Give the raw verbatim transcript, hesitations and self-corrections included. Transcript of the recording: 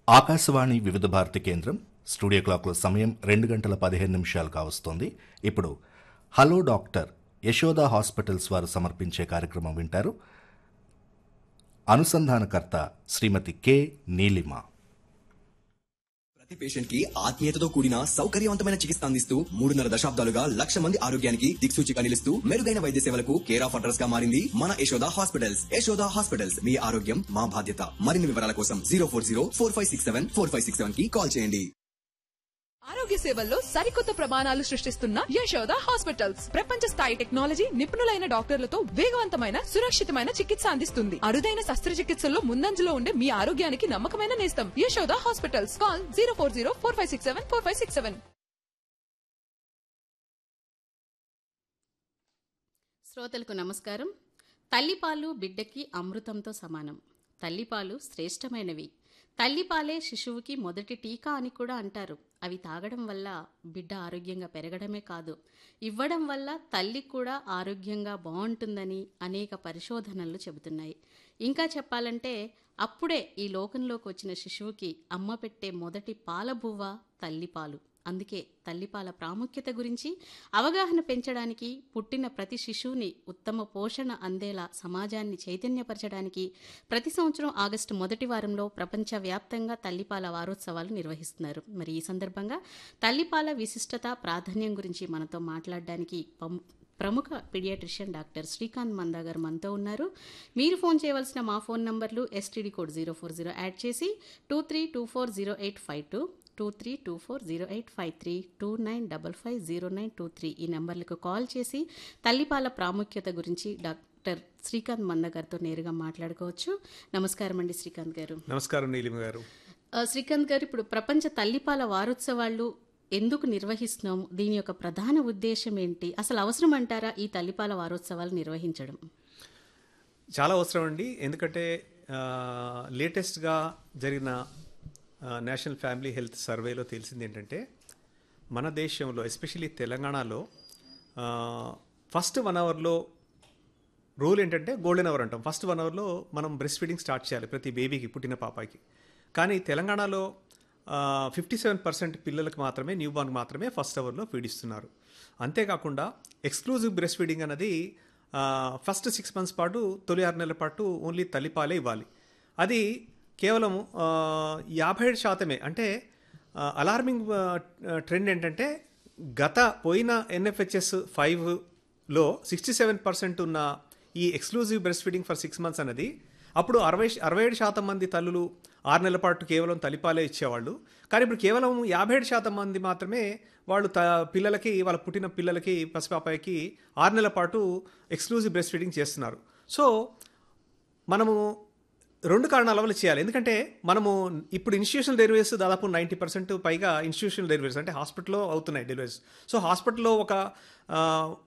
ఆకాశవాణి వివిధ భారతి కేంద్రం స్టూడియో క్లాక్లో సమయం రెండు గంటల పదిహేను నిమిషాలు కావస్తోంది. ఇప్పుడు హలో డాక్టర్ యశోద హాస్పిటల్స్ వారు సమర్పించే కార్యక్రమం వింటారు. అనుసంధానకర్త శ్రీమతి కె నీలిమ. ప్రతి పేషెంట్ కి ఆత్మీయతతో కూడిన సౌకర్యవంతమైన చికిత్స అందిస్తూ మూడున్నర దశాబ్దాలుగా లక్ష మంది ఆరోగ్యానికి దిక్సూచిగా నిలుస్తూ మెరుగైన వైద్య సేవలకు కేర్ ఆఫ్ అడ్రస్ గా మారింది మన యశోద హాస్పిటల్స్. యశోద హాస్పిటల్స్, మీ ఆరోగ్యం మా బాధ్యత. మరిన్ని వివరాల కోసం zero four zero four five six seven four five six seven కి కాల్ చేయండి. ఆరోగ్య సేవల్లో సరికొత్త ప్రమాణాలు సృష్టిస్తున్న యశోద హాస్పిటల్స్ ప్రపంచ స్థాయి టెక్నాలజీ, నిపుణులైన డాక్టర్లతో వేగవంతమైన సురక్షితమైన చికిత్స అందిస్తుంది. అరుదైన శస్త్రచికిత్సల్లో ముందంజలో ఉండే మీ ఆరోగ్యానికి నమ్మకమైన నేస్తం Yashoda hospitals. Call zero four zero four five six seven four five six seven. శ్రోతలకు నమస్కారం. తల్లిపాలు బిడ్డకి అమృతంతో సమానం. తల్లిపాలు శ్రేష్టమైనవి. తల్లిపాలే శిశువుకి మొదటి టీకా అని కూడా అంటారు. అవి తాగడం వల్ల బిడ్డ ఆరోగ్యంగా పెరగడమే కాదు, ఇవ్వడం వల్ల తల్లి కూడా ఆరోగ్యంగా బాగుంటుందని అనేక పరిశోధనలు చెబుతున్నాయి. ఇంకా చెప్పాలంటే అప్పుడే ఈ లోకంలోకి వచ్చిన శిశువుకి అమ్మ పెట్టే మొదటి పాల బువ్వ తల్లిపాలు. అందుకే తల్లిపాల ప్రాముఖ్యత గురించి అవగాహన పెంచడానికి, పుట్టిన ప్రతి శిశువుని ఉత్తమ పోషణ అందేలా సమాజాన్ని చైతన్యపరచడానికి ప్రతి సంవత్సరం ఆగస్టు మొదటి వారంలో ప్రపంచవ్యాప్తంగా తల్లిపాల వారోత్సవాలు నిర్వహిస్తున్నారు. మరి ఈ సందర్భంగా తల్లిపాల విశిష్టత, ప్రాధాన్యం గురించి మనతో మాట్లాడడానికి ప్రముఖ పీడియాట్రిషియన్ డాక్టర్ శ్రీకాంత్ మందా గారు మనతో ఉన్నారు. మీరు ఫోన్ చేయవలసిన మా ఫోన్ నంబర్లు STD code zero four zero add చేసి two three two four zero eight five two two three two four zero eight five three two nine double five zero nine two three ఈ నెంబర్లకు call చేసి తల్లిపాల ప్రాముఖ్యత గురించి doctor Srikanth మంద గారితో నేరుగా మాట్లాడుకోవచ్చు. నమస్కారం అండి శ్రీకాంత్ గారు. నమస్కారం నీలిమ గారు. శ్రీకాంత్ గారు, ఇప్పుడు ప్రపంచ తల్లిపాల వారోత్సవాలు ఎందుకు నిర్వహిస్తున్నాము? దీని యొక్క ప్రధాన ఉద్దేశం ఏంటి? అసలు అవసరం అంటారా ఈ తల్లిపాల వారోత్సవాలు నిర్వహించడం? చాలా అవసరం అండి. ఎందుకంటే లేటెస్ట్గా జరిగిన నేషనల్ ఫ్యామిలీ హెల్త్ సర్వేలో తెలిసింది ఏంటంటే, మన దేశంలో ఎస్పెషల్లీ తెలంగాణలో ఫస్ట్ వన్ అవర్లో రూల్ ఏంటంటే గోల్డెన్ అవర్ అంటాం. ఫస్ట్ వన్ అవర్లో మనం బ్రెస్ట్ ఫీడింగ్ స్టార్ట్ చేయాలి ప్రతి బేబీకి, పుట్టిన పాపాకి. కానీ తెలంగాణలో ఫిఫ్టీ సెవెన్ పర్సెంట్ పిల్లలకు మాత్రమే, న్యూ బార్న్ మాత్రమే ఫస్ట్ అవర్లో ఫీడ్ ఇస్తున్నారు. అంతేకాకుండా ఎక్స్క్లూజివ్ బ్రెస్ట్ ఫీడింగ్ అనేది ఫస్ట్ సిక్స్ మంత్స్ పాటు, తొలి ఆరు నెలల పాటు ఓన్లీ తల్లిపాలే ఇవ్వాలి. అది కేవలం యాభై ఏడు శాతమే. అంటే అలార్మింగ్ ట్రెండ్ ఏంటంటే, గత పోయిన ఎన్ఎఫ్హెచ్ఎస్ ఫైవ్లో సిక్స్టీ సెవెన్ పర్సెంట్ ఉన్న ఈ exclusive breast feeding for six months అనేది అప్పుడు అరవై అరవై ఏడు శాతం మంది తల్లులు ఆరు నెలల పాటు కేవలం తల్లిపాలే ఇచ్చేవాళ్ళు. కానీ ఇప్పుడు కేవలం యాభై ఏడు శాతం మంది మాత్రమే వాళ్ళు త పిల్లలకి వాళ్ళ పుట్టిన పిల్లలకి, పసిపాపాయికి ఆరు నెలల పాటు ఎక్స్క్లూజివ్ బ్రెస్ట్ ఫీడింగ్ చేస్తున్నారు. సో మనము రెండు కారణాల వల్ల చేయాలి. ఎందుకంటే మనము ఇప్పుడు ఇన్స్టిట్యూషనల్ డెలివరీస్ దాదాపు నైంటీ పర్సెంట్ పైగా ఇన్స్టిట్యూషనల్ డెలివరీస్ అంటే హాస్పిటల్లో అవుతున్నాయి డెలివరీస్. సో హాస్పిటల్లో ఒక